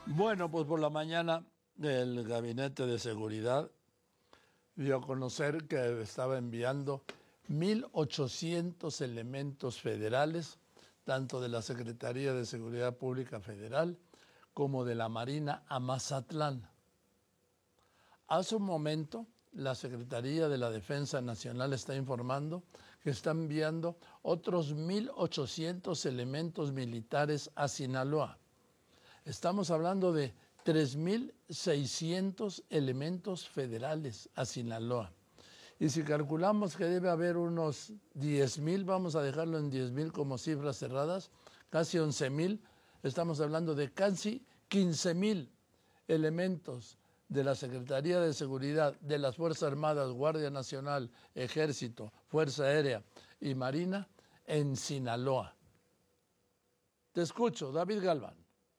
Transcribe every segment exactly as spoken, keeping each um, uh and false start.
Bueno, pues por la mañana el Gabinete de Seguridad dio a conocer que estaba enviando mil ochocientos elementos federales, tanto de la Secretaría de Seguridad Pública Federal como de la Marina, a Mazatlán. Hace un momento, la Secretaría de la Defensa Nacional está informando que está enviando otros mil ochocientos elementos militares a Sinaloa. Estamos hablando de tres mil seiscientos elementos federales a Sinaloa. Y si calculamos que debe haber unos diez mil, vamos a dejarlo en diez mil como cifras cerradas, casi once mil, estamos hablando de casi quince mil elementos de la Secretaría de Seguridad, de las Fuerzas Armadas, Guardia Nacional, Ejército, Fuerza Aérea y Marina en Sinaloa. Te escucho, David Galván.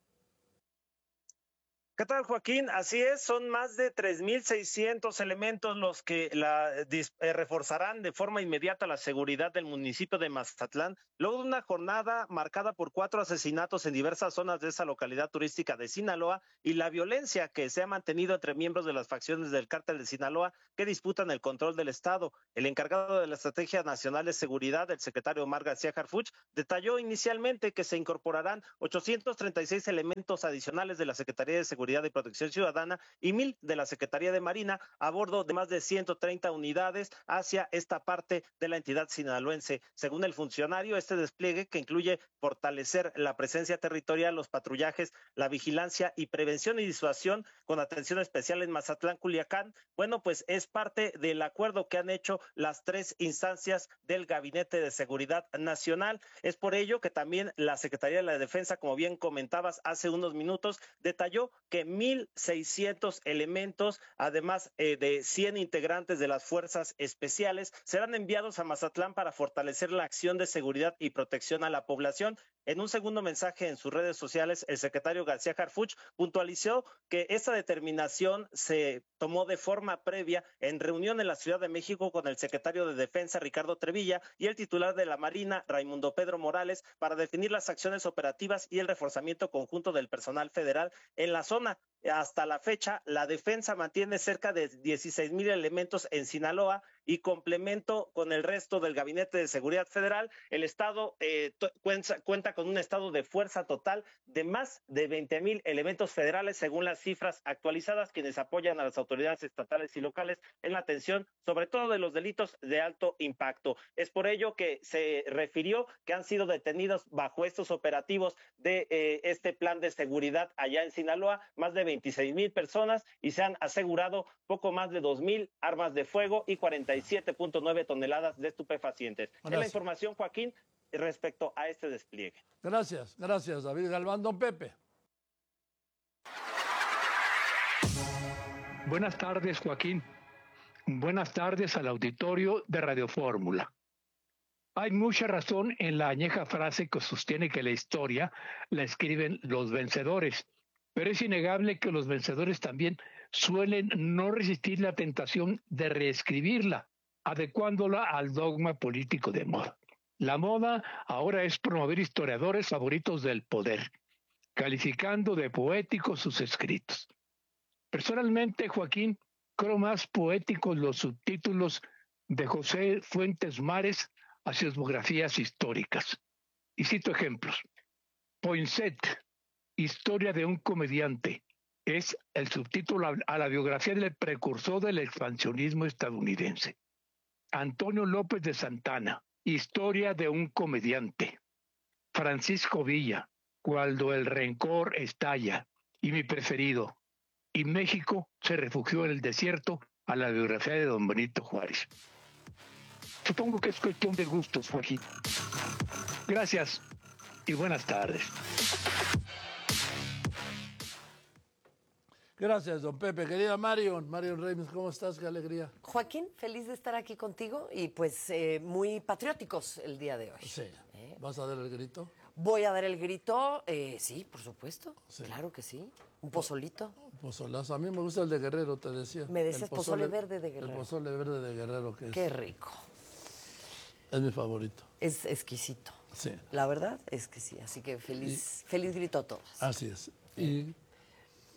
¿Qué tal, Joaquín? Así es, son más de tres mil seiscientos elementos los que la, eh, reforzarán de forma inmediata la seguridad del municipio de Mazatlán, luego de una jornada marcada por cuatro asesinatos en diversas zonas de esa localidad turística de Sinaloa y la violencia que se ha mantenido entre miembros de las facciones del cártel de Sinaloa que disputan el control del Estado. El encargado de la Estrategia Nacional de Seguridad, el secretario Omar García Harfuch, detalló inicialmente que se incorporarán ochocientos treinta y seis elementos adicionales de la Secretaría de Seguridad de Protección Ciudadana y mil de la Secretaría de Marina a bordo de más de ciento treinta unidades hacia esta parte de la entidad sinaloense. Según el funcionario, este despliegue, que incluye fortalecer la presencia territorial, los patrullajes, la vigilancia y prevención y disuasión con atención especial en Mazatlán, Culiacán, bueno, pues es parte del acuerdo que han hecho las tres instancias del Gabinete de Seguridad Nacional. Es por ello que también la Secretaría de la Defensa, como bien comentabas hace unos minutos, detalló que mil seiscientos elementos, además eh, de cien integrantes de las fuerzas especiales, serán enviados a Mazatlán para fortalecer la acción de seguridad y protección a la población. En un segundo mensaje en sus redes sociales, el secretario García Harfuch puntualizó que esta determinación se tomó de forma previa en reunión en la Ciudad de México con el secretario de Defensa, Ricardo Trevilla, y el titular de la Marina, Raimundo Pedro Morales, para definir las acciones operativas y el reforzamiento conjunto del personal federal en la zona. Hasta la fecha, la defensa mantiene cerca de dieciséis mil elementos en Sinaloa y complemento con el resto del Gabinete de Seguridad Federal. El Estado eh, cuenta, cuenta con un estado de fuerza total de más de veinte mil elementos federales, según las cifras actualizadas, quienes apoyan a las autoridades estatales y locales en la atención, sobre todo de los delitos de alto impacto. Es por ello que se refirió que han sido detenidos bajo estos operativos de eh, este plan de seguridad allá en Sinaloa más de veintiséis mil personas y se han asegurado poco más de dos mil armas de fuego y cuarenta y siete punto nueve toneladas de estupefacientes. Gracias. Es la información, Joaquín, respecto a este despliegue. Gracias, gracias, David Galván. Don Pepe. Buenas tardes, Joaquín. Buenas tardes al auditorio de Radio Fórmula. Hay mucha razón en la añeja frase que sostiene que la historia la escriben los vencedores, pero es innegable que los vencedores también suelen no resistir la tentación de reescribirla, adecuándola al dogma político de moda. La moda ahora es promover historiadores favoritos del poder, calificando de poéticos sus escritos. Personalmente, Joaquín, creo más poéticos los subtítulos de José Fuentes Mares a sus biografías históricas. Y cito ejemplos. Poinsett, Historia de un comediante, es el subtítulo a la biografía del precursor del expansionismo estadounidense. Antonio López de Santana, Historia de un comediante. Francisco Villa, Cuando el rencor estalla. Y mi preferido, Y México se refugió en el desierto, a la biografía de don Benito Juárez. Supongo que es cuestión de gustos, Joaquín. Gracias y buenas tardes. Gracias, don Pepe. Querida Marion, Marion Reims, ¿cómo estás? Qué alegría. Joaquín, feliz de estar aquí contigo y pues eh, muy patrióticos el día de hoy. Sí. ¿Eh? ¿Vas a dar el grito? Voy a dar el grito, eh, sí, por supuesto, sí. Claro que sí. Un pozolito. Un pozolazo. A mí me gusta el de Guerrero, te decía. Me decías pozole, pozole verde de Guerrero. El pozole verde de Guerrero, que es... Qué rico. Es mi favorito. Es exquisito. Sí. La verdad es que sí, así que feliz, y, feliz grito a todos. Así es. Y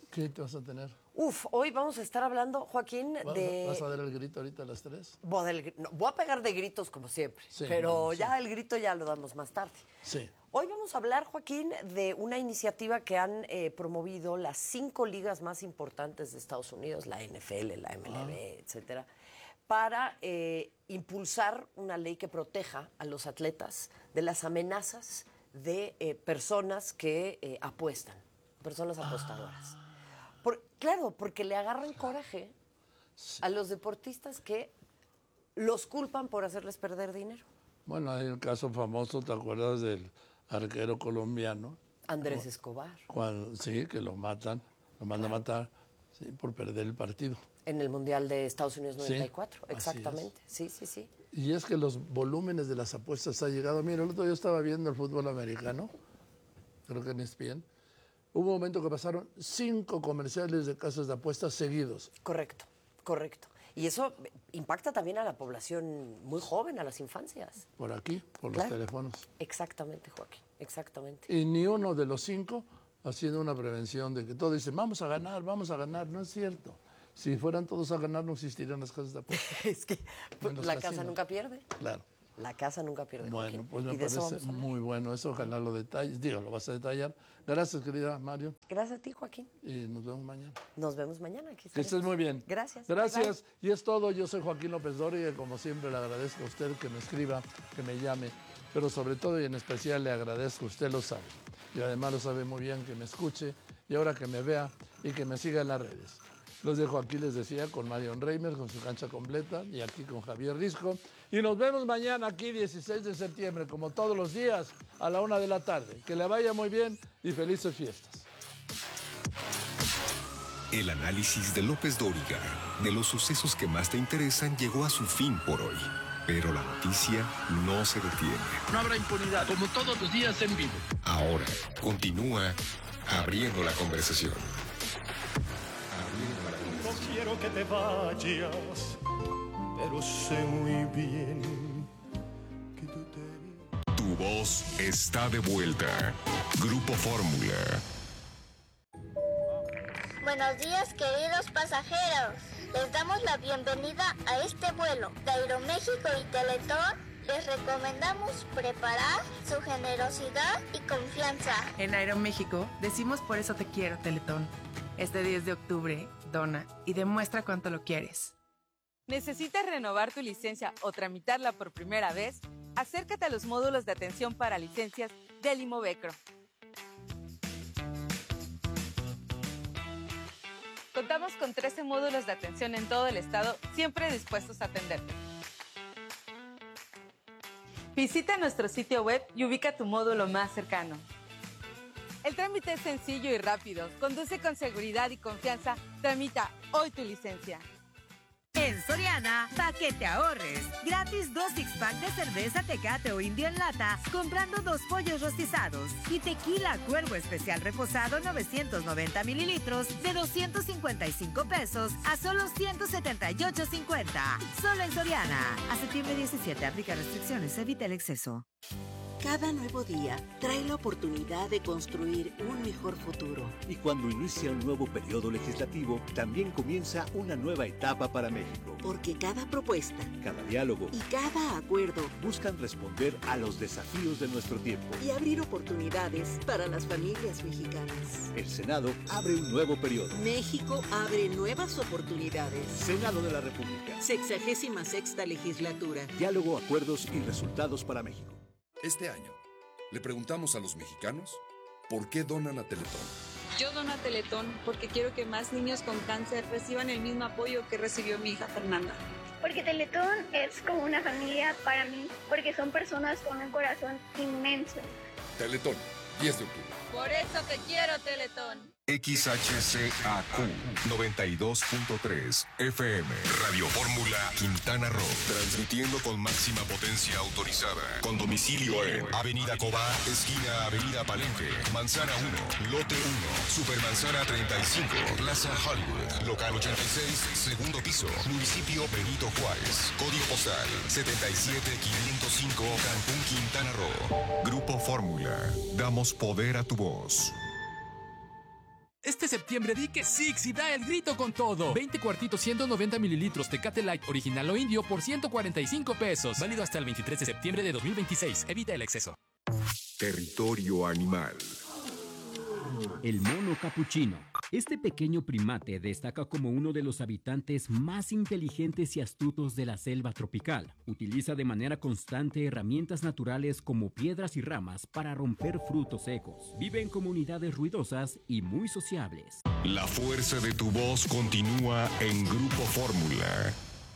¿Qué te vas a tener? Uf, hoy vamos a estar hablando, Joaquín, ¿Vas, de... ¿Vas a dar el grito ahorita a las tres? Voy a, dar el- no, voy a pegar de gritos como siempre, Sí, pero no, sí. ya el grito ya lo damos más tarde. Sí. Hoy vamos a hablar, Joaquín, de una iniciativa que han eh, promovido las cinco ligas más importantes de Estados Unidos, la N F L, la M L B, Ah. etcétera, para eh, impulsar una ley que proteja a los atletas de las amenazas de eh, personas que eh, apuestan, personas apostadoras. Por, claro, porque le agarran coraje a los deportistas que los culpan por hacerles perder dinero. Bueno, hay el caso famoso, ¿te acuerdas del arquero colombiano? Andrés Escobar, Cuando, sí, que lo matan, lo mandan a matar, sí, por perder el partido. en el Mundial de Estados Unidos Sí, noventa y cuatro, así exactamente. Sí, sí, sí. Y es que los volúmenes de las apuestas han llegado. Mira, el otro día estaba viendo el fútbol americano, creo que en E S P N. Hubo un momento que pasaron cinco comerciales de casas de apuestas seguidos. Correcto, correcto. Y eso impacta también a la población muy joven, a las infancias. Por aquí, por Claro. los teléfonos. Exactamente, Joaquín, exactamente. Y ni uno de los cinco haciendo una prevención de que todos dicen, vamos a ganar, vamos a ganar. No es cierto. Si fueran todos a ganar, no existirían las casas de apuestas. Es que pues, los la casa casinos. nunca pierde. Claro. La casa nunca pierde. Bueno, Joaquín. pues me Y de eso parece vamos a hablar. muy bueno eso. Ojalá lo detalles. Digo, lo vas a detallar. Gracias, querida Mario. Gracias a ti, Joaquín. Y nos vemos mañana. Nos vemos mañana. Aquí Que estés estaremos. muy bien. Gracias. Gracias. Y es todo. Yo soy Joaquín López Dóriga y como siempre le agradezco a usted que me escriba, que me llame, pero sobre todo y en especial le agradezco, usted lo sabe. Y además lo sabe muy bien, que me escuche y ahora que me vea y que me siga en las redes. Los dejo aquí, les decía, con Marion Reimer, con su cancha completa, y aquí con Javier Risco. Y nos vemos mañana aquí, dieciséis de septiembre, como todos los días, a la una de la tarde. Que le vaya muy bien y felices fiestas. El análisis de López Dóriga de los sucesos que más te interesan llegó a su fin por hoy. Pero la noticia no se detiene. No habrá impunidad, como todos los días en vivo. Ahora continúa abriendo la conversación. No quiero que te vayas, pero sé muy bien que tú te... Tu voz está de vuelta. Grupo Fórmula. Buenos días, queridos pasajeros. Les damos la bienvenida a este vuelo de Aeroméxico y Teletón. Les recomendamos preparar su generosidad y confianza. En Aeroméxico decimos por eso te quiero, Teletón. Este diez de octubre, dona y demuestra cuánto lo quieres. ¿Necesitas renovar tu licencia o tramitarla por primera vez? Acércate a los módulos de atención para licencias del Imovecro. Contamos con trece módulos de atención en todo el estado, siempre dispuestos a atenderte. Visita nuestro sitio web y ubica tu módulo más cercano. El trámite es sencillo y rápido. Conduce con seguridad y confianza. Tramita hoy tu licencia. En Soriana, pa' que te ahorres. Gratis dos six-pack de cerveza Tecate o Indio en lata, comprando dos pollos rostizados. Y tequila Cuervo Especial Reposado novecientos noventa mililitros de doscientos cincuenta y cinco pesos a solo ciento setenta y ocho cincuenta. Solo en Soriana. A septiembre diecisiete, aplica restricciones, evita el exceso. Cada nuevo día trae la oportunidad de construir un mejor futuro. Y cuando inicia un nuevo periodo legislativo, también comienza una nueva etapa para México. Porque cada propuesta, cada diálogo y cada acuerdo buscan responder a los desafíos de nuestro tiempo y abrir oportunidades para las familias mexicanas. El Senado abre un nuevo periodo. México abre nuevas oportunidades. Senado de la República. Sexagésima sexta legislatura. Diálogo, acuerdos y resultados para México. Este año, le preguntamos a los mexicanos por qué donan a Teletón. Yo dono a Teletón porque quiero que más niños con cáncer reciban el mismo apoyo que recibió mi hija Fernanda. Porque Teletón es como una familia para mí, porque son personas con un corazón inmenso. Teletón, diez de octubre. Por eso te quiero, Teletón. X H C A Q noventa y dos punto tres F M Radio Fórmula Quintana Roo, transmitiendo con máxima potencia autorizada, con domicilio en Avenida Cobá, esquina Avenida Palenque, Manzana uno, Lote uno, Supermanzana treinta y cinco, Plaza Hollywood, local ochenta y seis, segundo piso, municipio Benito Juárez, código postal setenta y siete quinientos cinco, Cancún, Quintana Roo. Grupo Fórmula, damos poder a tu voz. Este Este septiembre di que Six y da el grito con todo. veinte cuartitos ciento noventa mililitros Tecate Light original o indio por ciento cuarenta y cinco pesos. Válido hasta el veintitrés de septiembre de dos mil veintiséis. Evita el exceso. Territorio animal. El mono capuchino. Este pequeño primate destaca como uno de los habitantes más inteligentes y astutos de la selva tropical. Utiliza de manera constante herramientas naturales como piedras y ramas para romper frutos secos. Vive en comunidades ruidosas y muy sociables. La fuerza de tu voz continúa en Grupo Fórmula.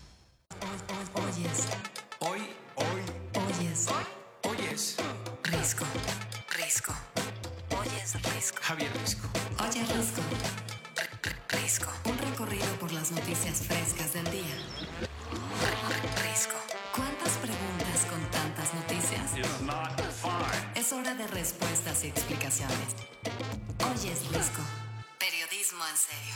Oyes. Hoy, hoy. Oyes. Oyes. Risco. Risco. Oyes Risco. Javier Risco. Oye Risco. Risco. Un recorrido por las noticias frescas del día. Risco. ¿Cuántas preguntas con tantas noticias? Es hora de respuestas y explicaciones. Oyes Risco. Periodismo en serio.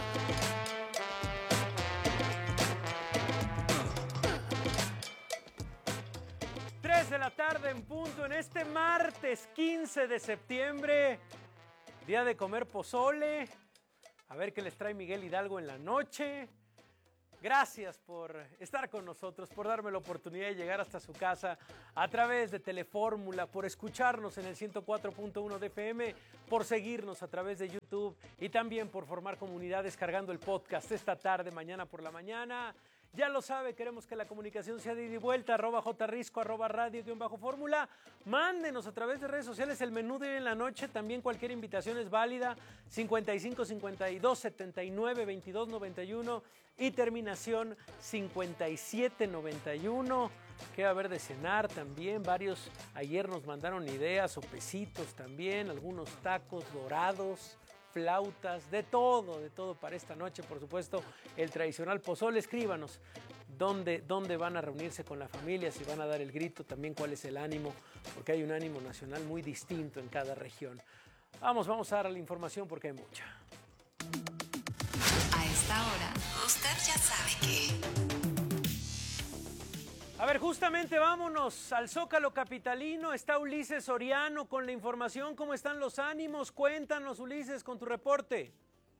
tres de la tarde en punto en este martes quince de septiembre, día de comer pozole, a ver qué les trae Miguel Hidalgo en la noche. Gracias por estar con nosotros, por darme la oportunidad de llegar hasta su casa a través de Telefórmula, por escucharnos en el ciento cuatro punto uno de F M, por seguirnos a través de YouTube y también por formar comunidad descargando el podcast esta tarde, mañana por la mañana. Ya lo sabe, queremos que la comunicación sea de ida y vuelta, arroba jrisco, arroba radio, guión bajo fórmula. Mándenos a través de redes sociales el menú de en la noche, también cualquier invitación es válida, cincuenta y cinco, cincuenta y dos, setenta y nueve, veintidós, noventa y uno y terminación cincuenta y siete, noventa y uno. ¿Qué va a haber de cenar también? Varios ayer nos mandaron ideas, sopecitos también, algunos tacos dorados, flautas, de todo, de todo para esta noche, por supuesto, el tradicional pozole. Escríbanos dónde, dónde van a reunirse con la familia, si van a dar el grito, también cuál es el ánimo, porque hay un ánimo nacional muy distinto en cada región. Vamos, vamos a dar la información porque hay mucha. A esta hora, usted ya sabe que... A ver, justamente vámonos al Zócalo capitalino. Está Ulises Soriano con la información. ¿Cómo están los ánimos? Cuéntanos, Ulises, con tu reporte.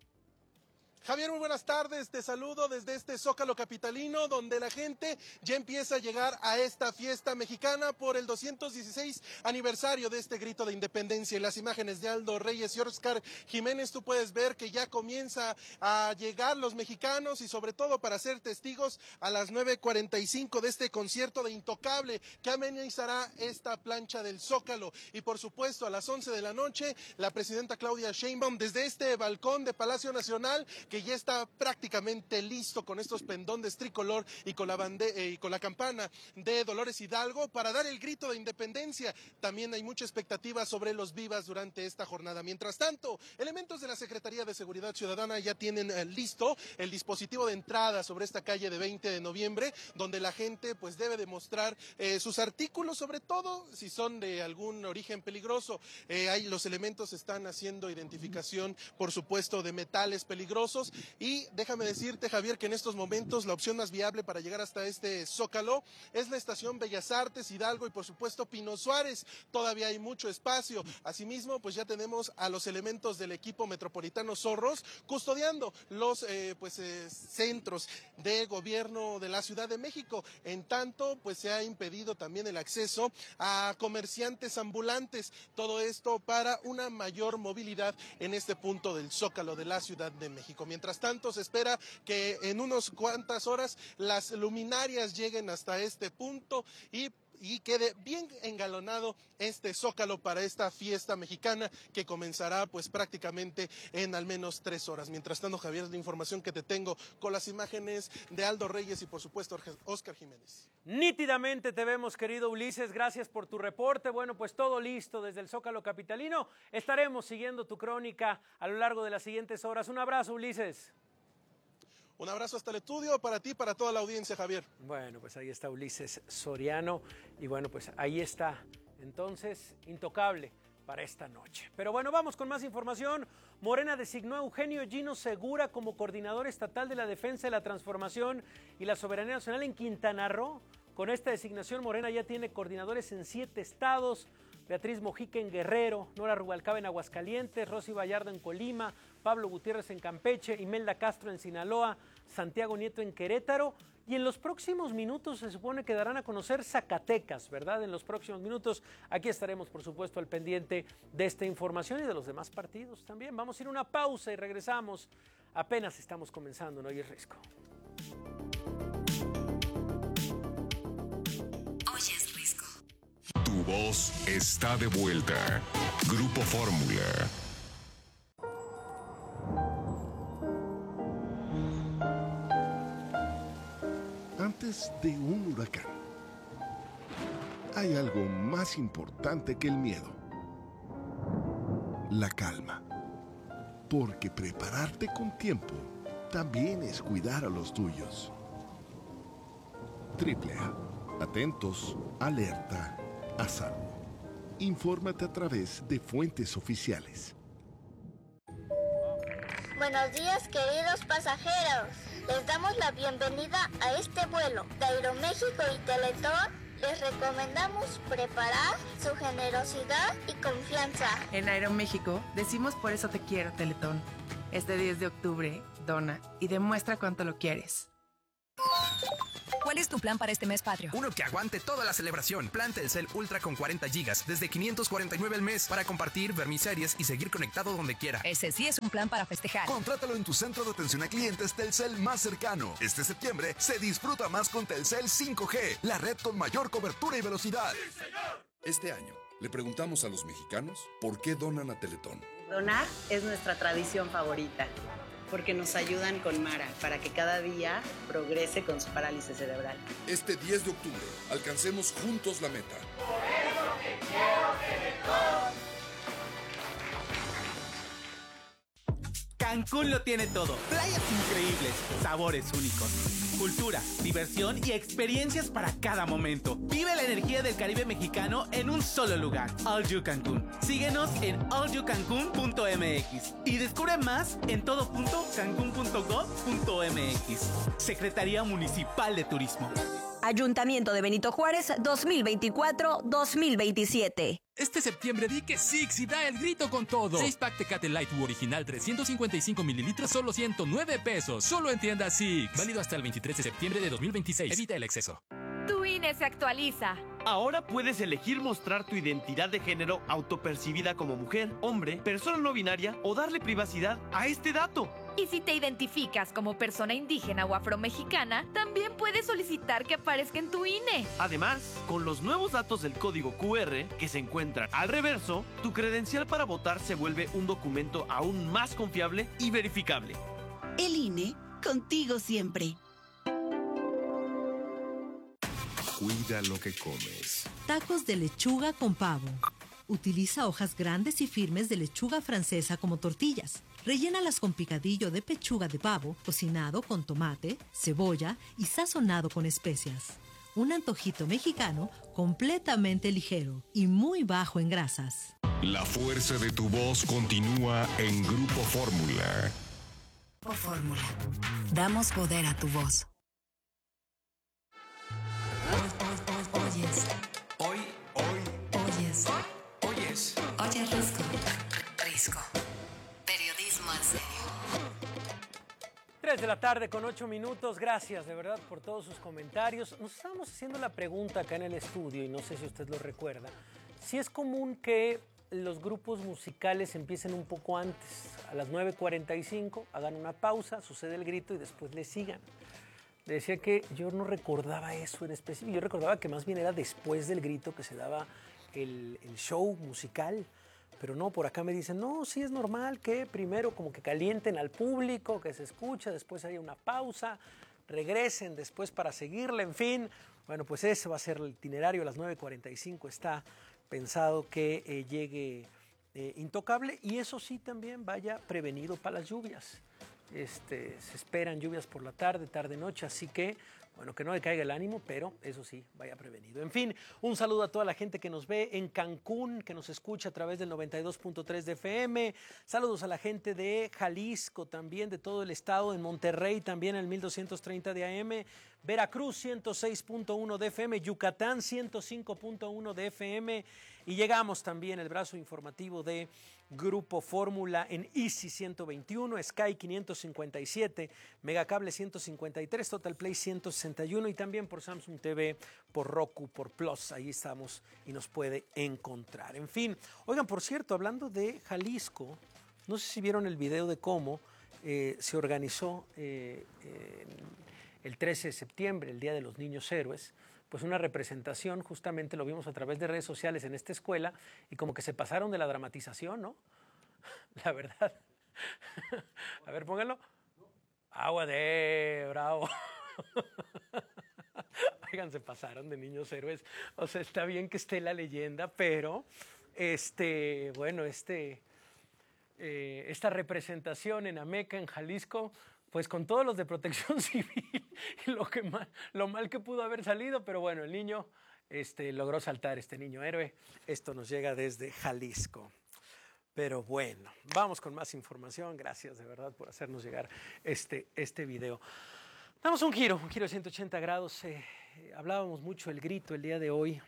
Javier, muy buenas tardes, te saludo desde este Zócalo capitalino, donde la gente ya empieza a llegar a esta fiesta mexicana por el doscientos dieciséis aniversario de este grito de independencia. En las imágenes de Aldo Reyes y Óscar Jiménez tú puedes ver que ya comienza a llegar los mexicanos y sobre todo para ser testigos a las nueve cuarenta y cinco de este concierto de Intocable que amenizará esta plancha del Zócalo. Y por supuesto a las once de la noche la presidenta Claudia Sheinbaum desde este balcón de Palacio Nacional, que ya está prácticamente listo con estos pendones tricolor y con la bande eh, y con la campana de Dolores Hidalgo para dar el grito de independencia. También hay mucha expectativa sobre los vivas durante esta jornada. Mientras tanto, elementos de la Secretaría de Seguridad Ciudadana ya tienen eh, listo el dispositivo de entrada sobre esta calle de veinte de noviembre, donde la gente pues debe demostrar eh, sus artículos, sobre todo si son de algún origen peligroso. Eh, ahí los elementos están haciendo identificación, por supuesto, de metales peligrosos. Y déjame decirte, Javier, que en estos momentos la opción más viable para llegar hasta este Zócalo es la estación Bellas Artes, Hidalgo y por supuesto Pino Suárez. Todavía hay mucho espacio. Asimismo, pues ya tenemos a los elementos del equipo metropolitano Zorros custodiando los eh, pues eh, centros de gobierno de la Ciudad de México. En tanto, pues se ha impedido también el acceso a comerciantes ambulantes. Todo esto para una mayor movilidad en este punto del Zócalo de la Ciudad de México. Mientras tanto, se espera que en unas cuantas horas las luminarias lleguen hasta este punto y y quede bien engalonado este Zócalo para esta fiesta mexicana que comenzará pues prácticamente en al menos tres horas. Mientras tanto, Javier, la información que te tengo con las imágenes de Aldo Reyes y por supuesto Óscar Jiménez. Nítidamente te vemos, querido Ulises, gracias por tu reporte. Bueno, pues todo listo desde el Zócalo capitalino. Estaremos siguiendo tu crónica a lo largo de las siguientes horas. Un abrazo, Ulises. Un abrazo hasta el estudio para ti y para toda la audiencia, Javier. Bueno, pues ahí está Ulises Soriano y bueno, pues ahí está entonces Intocable para esta noche. Pero bueno, vamos con más información. Morena designó a Eugenio Gino Segura como coordinador estatal de la defensa de la transformación y la soberanía nacional en Quintana Roo. Con esta designación, Morena ya tiene coordinadores en siete estados. Beatriz Mojica en Guerrero, Nora Rubalcaba en Aguascalientes, Rosy Vallardo en Colima, Pablo Gutiérrez en Campeche, Imelda Castro en Sinaloa, Santiago Nieto en Querétaro. Y en los próximos minutos se supone que darán a conocer Zacatecas, ¿verdad? En los próximos minutos aquí estaremos, por supuesto, al pendiente de esta información y de los demás partidos también. Vamos a ir a una pausa y regresamos. Apenas estamos comenzando, ¿no? Hoy es Risco. Hoy es Risco. Tu voz está de vuelta. Grupo Fórmula. Antes de un huracán, hay algo más importante que el miedo: la calma. Porque prepararte con tiempo también es cuidar a los tuyos. Triple A. Atentos, alerta, a salvo. Infórmate a través de fuentes oficiales. Buenos días, queridos pasajeros. Les damos la bienvenida a este vuelo. De Aeroméxico y Teletón les recomendamos preparar su generosidad y confianza. En Aeroméxico decimos por eso te quiero, Teletón. Este diez de octubre, dona y demuestra cuánto lo quieres. ¿Cuál es tu plan para este mes patrio? Uno que aguante toda la celebración. Plan Telcel Ultra con cuarenta gigas desde quinientos cuarenta y nueve al mes para compartir, ver mis series y seguir conectado donde quiera. Ese sí es un plan para festejar. Contrátalo en tu centro de atención a clientes Telcel más cercano. Este septiembre se disfruta más con Telcel cinco G, la red con mayor cobertura y velocidad. ¡Sí, señor! Este año le preguntamos a los mexicanos por qué donan a Teletón. Donar es nuestra tradición favorita, porque nos ayudan con Mara para que cada día progrese con su parálisis cerebral. Este diez de octubre, alcancemos juntos la meta. Por eso te quiero, Teletón. Cancún lo tiene todo. Playas increíbles, sabores únicos, cultura, diversión y experiencias para cada momento. Vive la energía del Caribe mexicano en un solo lugar. All You Cancún. Síguenos en all you cancún punto m x y descubre más en todo punto cancún punto gov punto m x. Secretaría Municipal de Turismo. Ayuntamiento de Benito Juárez dos mil veinticuatro dos mil veintisiete. Este septiembre di que Six y da el grito con todo. seis pack Tecate Light U original trescientos cincuenta y cinco mililitros, solo ciento nueve pesos. Solo en tienda Six. Válido hasta el veintitrés de septiembre de dos mil veintiséis. Evita el exceso. Tu I N E se actualiza. Ahora puedes elegir mostrar tu identidad de género autopercibida como mujer, hombre, persona no binaria o darle privacidad a este dato. Y si te identificas como persona indígena o afromexicana, también puedes solicitar que aparezca en tu I N E. Además, con los nuevos datos del código Q R que se encuentran al reverso, tu credencial para votar se vuelve un documento aún más confiable y verificable. El I N E, contigo siempre. Cuida lo que comes. Tacos de lechuga con pavo. Utiliza hojas grandes y firmes de lechuga francesa como tortillas. Rellénalas con picadillo de pechuga de pavo, cocinado con tomate, cebolla y sazonado con especias. Un antojito mexicano completamente ligero y muy bajo en grasas. La fuerza de tu voz continúa en Grupo Fórmula. Grupo Fórmula. Damos poder a tu voz. Oyes. Hoy, hoy, Oyes. oyes. Oye Risco. Risco. Periodismo en serio. tres de la tarde con ocho minutos. Gracias de verdad por todos sus comentarios. Nos estábamos haciendo la pregunta acá en el estudio y no sé si usted lo recuerda. Si es común que los grupos musicales empiecen un poco antes, a las nueve cuarenta y cinco, hagan una pausa, sucede el grito y después le sigan. Decía que yo no recordaba eso en específico, yo recordaba que más bien era después del grito que se daba el, el show musical, pero no, por acá me dicen, no, sí es normal que primero como que calienten al público, que se escucha, después haya una pausa, regresen después para seguirle, en fin. Bueno, pues ese va a ser el itinerario, a las nueve cuarenta y cinco está pensado que eh, llegue eh, Intocable, y eso sí también vaya prevenido para las lluvias. Este, se esperan lluvias por la tarde, tarde-noche, así que, bueno, que no le caiga el ánimo, pero eso sí, vaya prevenido. En fin, un saludo a toda la gente que nos ve en Cancún, que nos escucha a través del noventa y dos punto tres de F M. Saludos a la gente de Jalisco también, de todo el estado, en Monterrey también, el mil doscientos treinta de A M. Veracruz ciento seis punto uno de F M, Yucatán ciento cinco punto uno de F M y llegamos también el brazo informativo de Grupo Fórmula en Easy ciento veintiuno, Sky quinientos cincuenta y siete, Megacable ciento cincuenta y tres, Total Play ciento sesenta y uno y también por Samsung T V, por Roku, por Plus, ahí estamos y nos puede encontrar. En fin, oigan, por cierto, hablando de Jalisco, no sé si vieron el video de cómo eh, se organizó eh, eh, el trece de septiembre, el Día de los Niños Héroes, pues una representación, justamente lo vimos a través de redes sociales en esta escuela y como que se pasaron de la dramatización, ¿no? La verdad. A ver, pónganlo. Agua de bravo. Oigan, se pasaron de niños héroes. O sea, está bien que esté la leyenda, pero este, bueno, este, eh, esta representación en Ameca, en Jalisco, pues con todos los de Protección Civil, lo, que mal, lo mal que pudo haber salido, pero bueno, el niño este, logró saltar, este niño héroe. Esto nos llega desde Jalisco. Pero bueno, vamos con más información. Gracias de verdad por hacernos llegar este, este video. Damos un giro, un giro de ciento ochenta grados. Eh, eh, hablábamos mucho del grito el día de hoy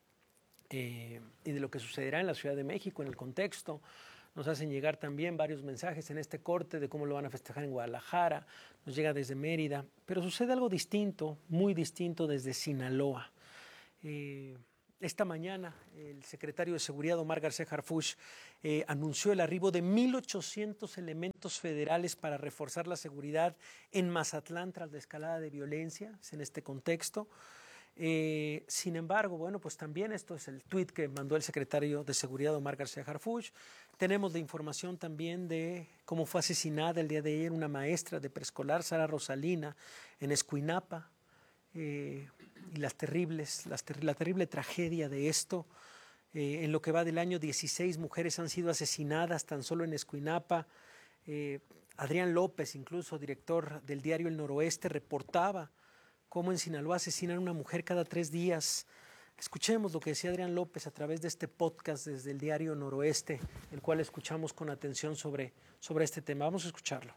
eh, y de lo que sucederá en la Ciudad de México, en el contexto. Nos hacen llegar también varios mensajes en este corte de cómo lo van a festejar en Guadalajara, nos llega desde Mérida, pero sucede algo distinto, muy distinto desde Sinaloa. Eh, esta mañana el secretario de Seguridad, Omar García Harfuch, eh, anunció el arribo de mil ochocientos elementos federales para reforzar la seguridad en Mazatlán tras la escalada de violencia, es en este contexto. Eh, sin embargo, bueno, pues también esto es el tuit que mandó el secretario de Seguridad, Omar García Harfuch. Tenemos la información también de cómo fue asesinada el día de ayer una maestra de preescolar, Sara Rosalina, en Escuinapa, eh, y las terribles, las ter la terrible tragedia de esto. Eh, en lo que va del año, dieciséis mujeres han sido asesinadas tan solo en Escuinapa. Eh, Adrián López, incluso director del diario El Noroeste, reportaba cómo en Sinaloa asesinan a una mujer cada tres días. Escuchemos lo que decía Adrián López a través de este podcast desde el diario Noroeste, el cual escuchamos con atención sobre, sobre este tema. Vamos a escucharlo.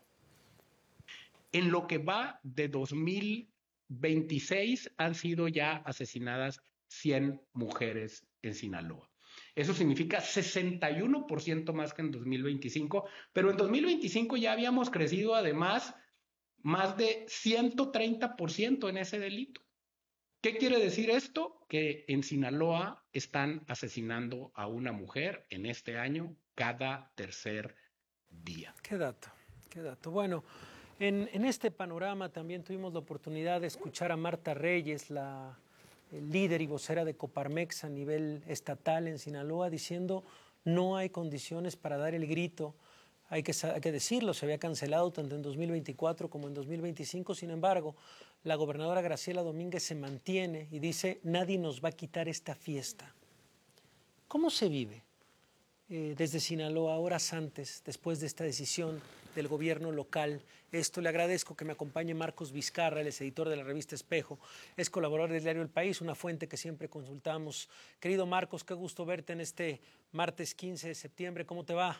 En lo que va de dos mil veintiséis han sido ya asesinadas cien mujeres en Sinaloa. Eso significa sesenta y uno por ciento más que en dos mil veinticinco, pero en dos mil veinticinco ya habíamos crecido además más de ciento treinta por ciento en ese delito. ¿Qué quiere decir esto? Que en Sinaloa están asesinando a una mujer en este año cada tercer día. Qué dato, qué dato. Bueno, en, en este panorama también tuvimos la oportunidad de escuchar a Marta Reyes, la el líder y vocera de Coparmex a nivel estatal en Sinaloa, diciendo no hay condiciones para dar el grito. Hay que, hay que decirlo, se había cancelado tanto en dos mil veinticuatro como en dos mil veinticinco, sin embargo, la gobernadora Graciela Domínguez se mantiene y dice, nadie nos va a quitar esta fiesta. ¿Cómo se vive eh, desde Sinaloa, horas antes, después de esta decisión del gobierno local? Esto le agradezco que me acompañe Marcos Vizcarra, él es editor de la revista Espejo, es colaborador del diario El País, una fuente que siempre consultamos. Querido Marcos, qué gusto verte en este martes quince de septiembre, ¿cómo te va?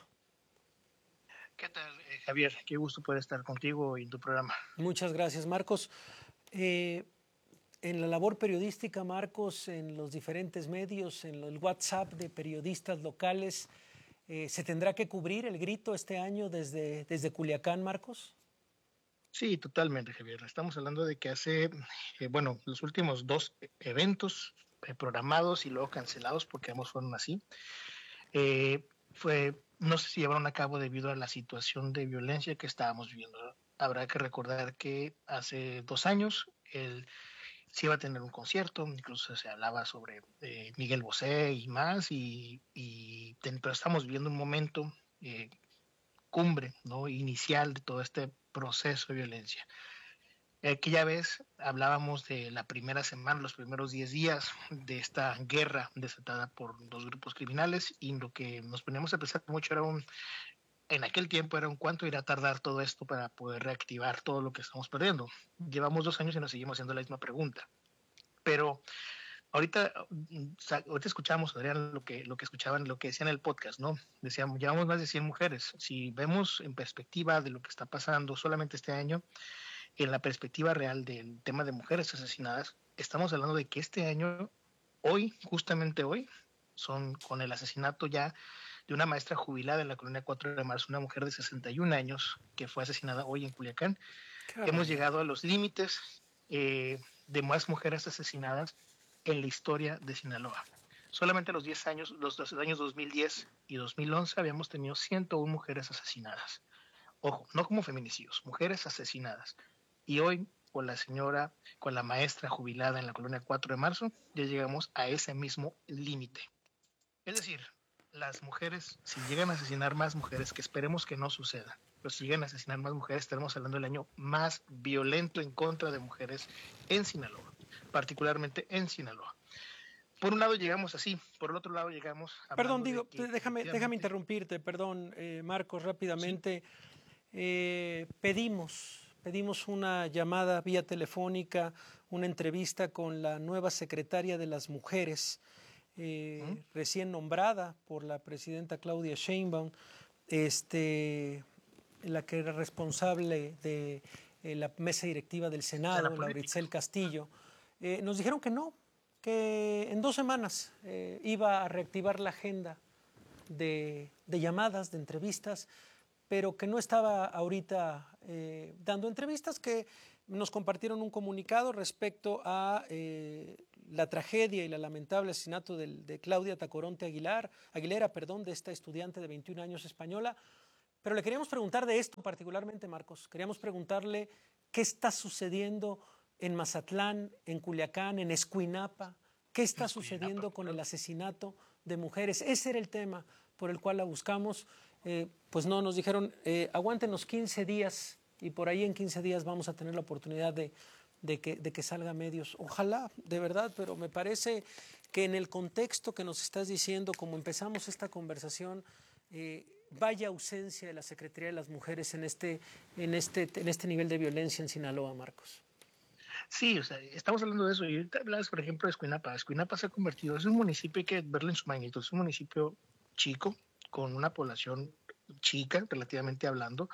¿Qué tal, eh, Javier? Qué gusto poder estar contigo y en tu programa. Muchas gracias, Marcos. Eh, en la labor periodística, Marcos, en los diferentes medios, en el WhatsApp de periodistas locales, eh, ¿se tendrá que cubrir el grito este año desde, desde Culiacán, Marcos? Sí, totalmente, Javier. Estamos hablando de que hace, eh, bueno, los últimos dos eventos eh, programados y luego cancelados, porque ambos fueron así, eh, fue... no se llevaron a cabo debido a la situación de violencia que estábamos viviendo. Habrá que recordar que hace dos años él se iba a tener un concierto, incluso se hablaba sobre eh, Miguel Bosé y más, y, y ten, pero estamos viviendo un momento eh, cumbre, ¿no? Inicial de todo este proceso de violencia. Aquella vez hablábamos de la primera semana, los primeros diez días de esta guerra desatada por dos grupos criminales, y lo que nos poníamos a pensar mucho era un, en aquel tiempo era un cuánto irá a tardar todo esto para poder reactivar todo lo que estamos perdiendo. Llevamos dos años y nos seguimos haciendo la misma pregunta. Pero ahorita, ahorita escuchamos, Adrián, lo que, lo que escuchaban, lo que decían en el podcast, ¿no? Decíamos, llevamos más de cien mujeres. Si vemos en perspectiva de lo que está pasando solamente este año, en la perspectiva real del tema de mujeres asesinadas, estamos hablando de que este año, hoy, justamente hoy, son con el asesinato ya de una maestra jubilada en la colonia cuatro de marzo, una mujer de sesenta y un años que fue asesinada hoy en Culiacán. Caramba. Hemos llegado a los límites eh, de más mujeres asesinadas en la historia de Sinaloa. Solamente los diez años, los, los años dos mil diez y dos mil once habíamos tenido ciento una mujeres asesinadas. Ojo, no como feminicidios, mujeres asesinadas. Y hoy, con la señora, con la maestra jubilada en la colonia cuatro de marzo, ya llegamos a ese mismo límite. Es decir, las mujeres, si llegan a asesinar más mujeres, que esperemos que no suceda, pero si llegan a asesinar más mujeres, estaremos hablando del año más violento en contra de mujeres en Sinaloa, particularmente en Sinaloa. Por un lado llegamos así, por el otro lado llegamos... Perdón, digo, de déjame, déjame interrumpirte, perdón, eh, Marcos, rápidamente. Sí. Eh, pedimos... Pedimos una llamada vía telefónica, una entrevista con la nueva secretaria de las mujeres, eh, ¿Mm? recién nombrada por la presidenta Claudia Sheinbaum, este, la que era responsable de eh, la mesa directiva del Senado, Lauritzel Castillo. Eh, nos dijeron que no, que en dos semanas eh, iba a reactivar la agenda de, de llamadas, de entrevistas, pero que no estaba ahorita eh, dando entrevistas, que nos compartieron un comunicado respecto a eh, la tragedia y la lamentable asesinato de, de Claudia Tacoronte Aguilar, Aguilera, perdón, de esta estudiante de veintiún años española. Pero le queríamos preguntar de esto particularmente, Marcos. Queríamos preguntarle qué está sucediendo en Mazatlán, en Culiacán, en Escuinapa. ¿Qué está sucediendo con el asesinato de mujeres? Ese era el tema por el cual la buscamos. Eh, pues no, nos dijeron, eh, aguántenos quince días y por ahí en quince días vamos a tener la oportunidad de, de, que, de que salga a medios. Ojalá, de verdad, pero me parece que en el contexto que nos estás diciendo, como empezamos esta conversación, eh, vaya ausencia de la Secretaría de las Mujeres en este, en, este, en este nivel de violencia en Sinaloa, Marcos. Sí, o sea, estamos hablando de eso. Y ahorita hablas, por ejemplo, de Escuinapa. Escuinapa se ha convertido, es un municipio, hay que verlo en su magnitud, es un municipio chico, con una población chica, relativamente hablando,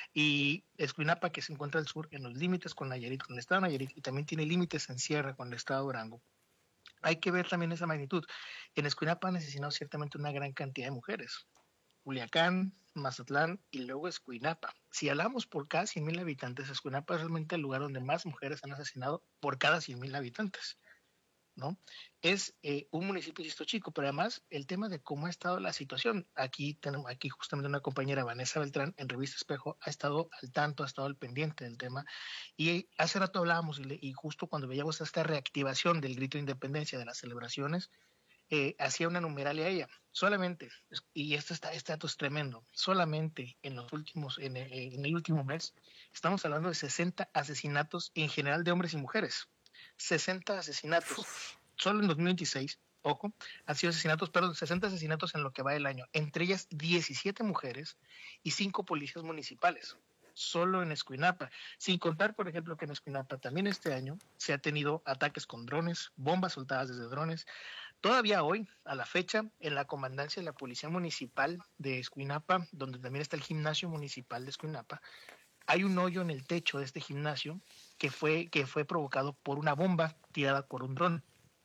y Escuinapa, que se encuentra al sur, en los límites con Nayarit, con el estado de Nayarit, y también tiene límites en Sierra con el estado de Durango. Hay que ver también esa magnitud. En Escuinapa han asesinado ciertamente una gran cantidad de mujeres. Culiacán, Mazatlán y luego Escuinapa. Si hablamos por cada cien mil habitantes, Escuinapa es realmente el lugar donde más mujeres han asesinado por cada cien mil habitantes, ¿no? Es eh, un municipio insisto, chico, pero además el tema de cómo ha estado la situación. Aquí tenemos, aquí justamente una compañera, Vanessa Beltrán, en Revista Espejo, ha estado al tanto, ha estado al pendiente del tema. Y hace rato hablábamos, y, le, y justo cuando veíamos esta reactivación del grito de independencia, de las celebraciones, eh, hacía una numeralia a ella. Solamente, y esto está, este dato es tremendo, solamente en los últimos, en, en el último mes, estamos hablando de sesenta asesinatos en general de hombres y mujeres. sesenta asesinatos. Uf. Solo en dos mil veintiséis, ojo, han sido asesinatos, perdón, sesenta asesinatos en lo que va del año, entre ellas diecisiete mujeres y cinco policías municipales, solo en Escuinapa. Sin contar, por ejemplo, que en Escuinapa también este año se ha tenido ataques con drones, bombas soltadas desde drones. Todavía hoy, a la fecha, en la comandancia de la Policía Municipal de Escuinapa, donde también está el gimnasio municipal de Escuinapa, hay un hoyo en el techo de este gimnasio que fue, que fue provocado por una bomba tirada por un dron.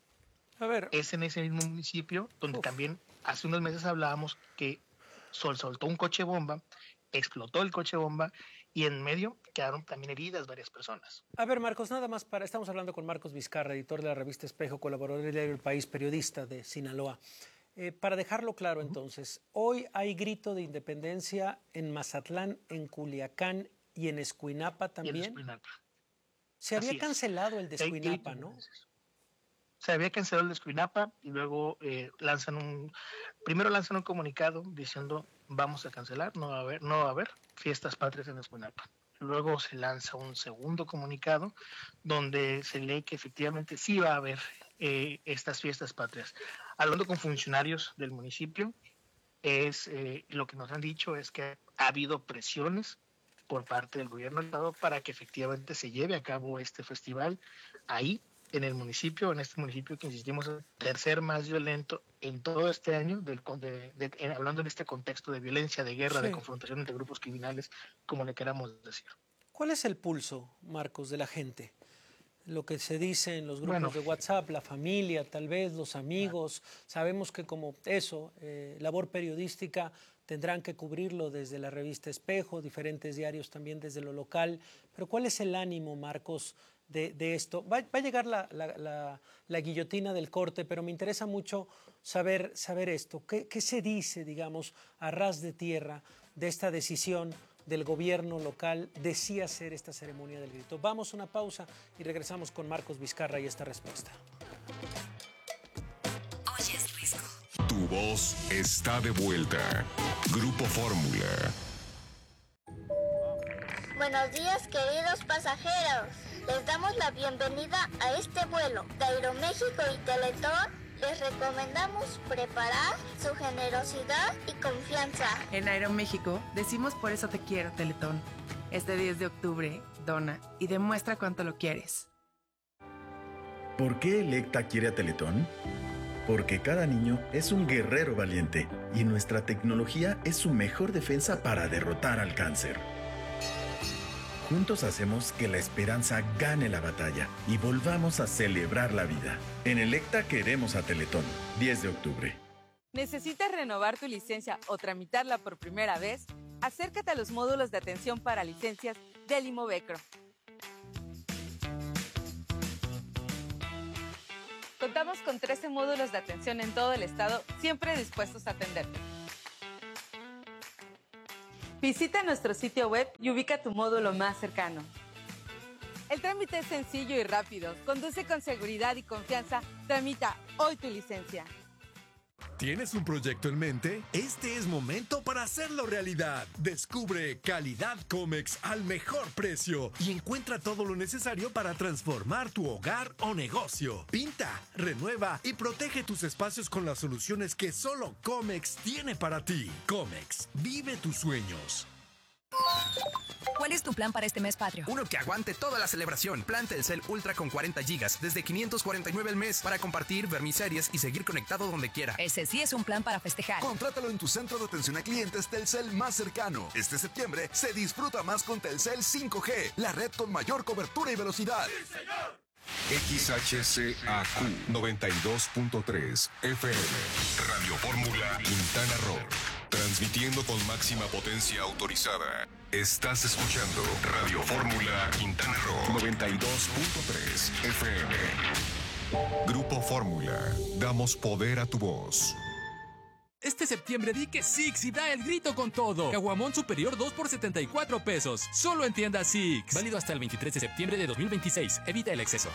A ver. Es en ese mismo municipio donde Uf. también hace unos meses hablábamos que Sol soltó un coche bomba, explotó el coche bomba y en medio quedaron también heridas varias personas. A ver, Marcos, nada más para... Estamos hablando con Marcos Vizcarra, editor de la revista Espejo, colaborador del diario El País, periodista de Sinaloa. Eh, para dejarlo claro, uh-huh. entonces, hoy hay grito de independencia en Mazatlán, en Culiacán y en Escuinapa también. Y en Escuinapa. Se había Así cancelado es. el de Escuinapa, ¿no? Se había cancelado el de Escuinapa y luego eh, lanzan un, primero lanzan un comunicado diciendo vamos a cancelar, no va a haber, no va a haber fiestas patrias en Escuinapa. Luego se lanza un segundo comunicado donde se lee que efectivamente sí va a haber eh, estas fiestas patrias. Hablando con funcionarios del municipio, es eh, lo que nos han dicho es que ha habido presiones por parte del gobierno del estado para que efectivamente se lleve a cabo este festival ahí en el municipio, en este municipio que insistimos es el tercer más violento en todo este año, del, de, de, de, hablando en este contexto de violencia, de guerra, sí. de confrontación entre grupos criminales, como le queramos decir. ¿Cuál es el pulso, Marcos, de la gente? Lo que se dice en los grupos bueno, de WhatsApp, la familia, tal vez, los amigos. Claro. Sabemos que como eso, eh, labor periodística, tendrán que cubrirlo desde la revista Espejo, diferentes diarios también desde lo local. Pero ¿cuál es el ánimo, Marcos, de, de esto? Va, va a llegar la, la, la, la guillotina del corte, pero me interesa mucho saber, saber esto. ¿Qué, qué se dice, digamos, a ras de tierra de esta decisión del gobierno local de sí hacer esta ceremonia del grito? Vamos a una pausa y regresamos con Marcos Vizcarra y esta respuesta. Oyes, Risco. Tu voz está de vuelta. Grupo Fórmula. Buenos días, queridos pasajeros. Les damos la bienvenida a este vuelo de Aeroméxico y Teletón. Les recomendamos preparar su generosidad y confianza. En Aeroméxico decimos por eso te quiero, Teletón. Este diez de octubre, dona y demuestra cuánto lo quieres. ¿Por qué Electa quiere a Teletón? Porque cada niño es un guerrero valiente y nuestra tecnología es su mejor defensa para derrotar al cáncer. Juntos hacemos que la esperanza gane la batalla y volvamos a celebrar la vida. En Electa queremos a Teletón. diez de octubre. ¿Necesitas renovar tu licencia o tramitarla por primera vez? Acércate a los módulos de atención para licencias del Imovecro. Contamos con trece módulos de atención en todo el estado, siempre dispuestos a atenderte. Visita nuestro sitio web y ubica tu módulo más cercano. El trámite es sencillo y rápido. Conduce con seguridad y confianza. Tramita hoy tu licencia. ¿Tienes un proyecto en mente? Este es momento para hacerlo realidad. Descubre Calidad Comex al mejor precio y encuentra todo lo necesario para transformar tu hogar o negocio. Pinta, renueva y protege tus espacios con las soluciones que solo Comex tiene para ti. Comex, vive tus sueños. ¿Cuál es tu plan para este mes patrio? Uno que aguante toda la celebración. Plan Telcel Ultra con cuarenta gigas desde quinientos cuarenta y nueve al mes para compartir, ver mis series y seguir conectado donde quiera. Ese sí es un plan para festejar. Contrátalo en tu centro de atención a clientes Telcel más cercano. Este septiembre se disfruta más con Telcel cinco G, la red con mayor cobertura y velocidad. ¡Sí, señor! X H C A Q noventa y dos punto tres F M Radio Fórmula Quintana Roo. Transmitiendo con máxima potencia autorizada. Estás escuchando Radio Fórmula Quintana Roo noventa y dos punto tres F M. Grupo Fórmula. Damos poder a tu voz. Este septiembre di que Six y da el grito con todo. Caguamón superior dos por setenta y cuatro pesos. Solo en tienda Six. Válido hasta el veintitrés de septiembre de dos mil veintiséis. Evita el exceso.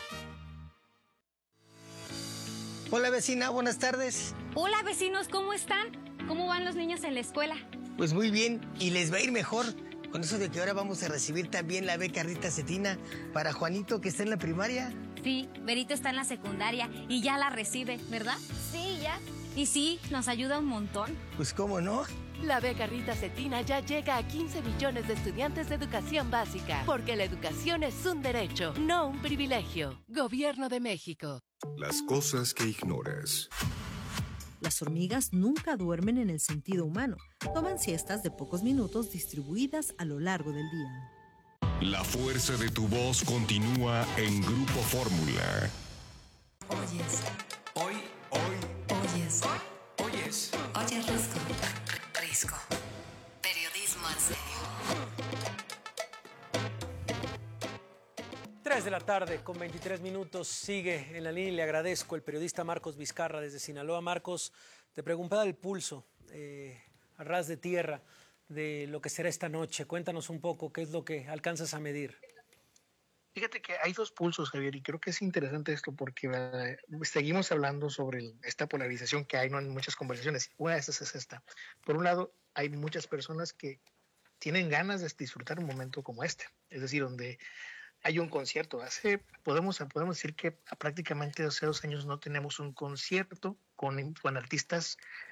Hola vecina, buenas tardes. Hola vecinos, ¿cómo están? ¿Cómo van los niños en la escuela? Pues muy bien, y les va a ir mejor. Con eso de que ahora vamos a recibir también la beca Rita Cetina para Juanito que está en la primaria. Sí, Berito está en la secundaria y ya la recibe, ¿verdad? Sí, ya. Y sí, nos ayuda un montón. Pues cómo no. La beca Rita Cetina ya llega a quince millones de estudiantes de educación básica, porque la educación es un derecho, no un privilegio. Gobierno de México. Las cosas que ignoras. Las hormigas nunca duermen en el sentido humano. Toman siestas de pocos minutos distribuidas a lo largo del día. La fuerza de tu voz continúa en Grupo Fórmula. Oyes. Hoy, hoy. Oyes. Oyes. Oyes, Risco. Risco. Periodismo en serio. tres de la tarde con veintitrés minutos, sigue en la línea y le agradezco el periodista Marcos Vizcarra desde Sinaloa. Marcos, te preguntaba el pulso eh, a ras de tierra de lo que será esta noche. Cuéntanos un poco qué es lo que alcanzas a medir. Fíjate que hay dos pulsos, Javier, y creo que es interesante esto porque eh, seguimos hablando sobre el, esta polarización que hay, ¿no?, en muchas conversaciones. Una de esas es esta. Por un lado, hay muchas personas que tienen ganas de disfrutar un momento como este, es decir, donde hay un concierto. Hace, podemos, podemos decir que prácticamente hace dos años no tenemos un concierto con, con artistas